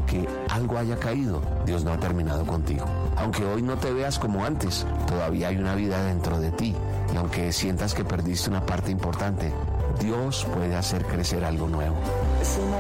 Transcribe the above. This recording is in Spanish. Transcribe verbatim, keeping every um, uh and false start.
aunque algo haya caído, Dios no ha terminado contigo. Aunque hoy no te veas como antes, todavía hay una vida dentro de ti. Y aunque sientas que perdiste una parte importante, Dios puede hacer crecer algo nuevo.